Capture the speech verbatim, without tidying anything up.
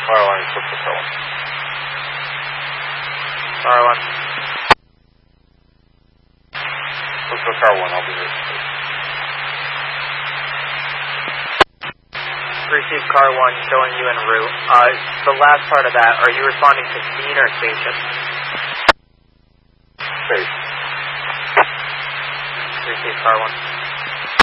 Car one, Cisco Car one. Car one. Cisco Car one, I'll be here. Received car one, showing you en route. Uh, the last part of that, are you responding to scene or station? Station. Received car one.